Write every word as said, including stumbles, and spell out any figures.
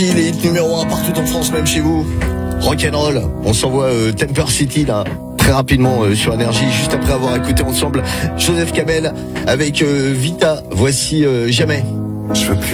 Il est numéro un partout en France, même chez vous. Rock'n'roll, on s'envoie euh, Temper City là, très rapidement euh, sur Énergie, juste après avoir écouté ensemble Joseph Kamel avec euh, Vita. Voici euh, Jamais. Je veux plus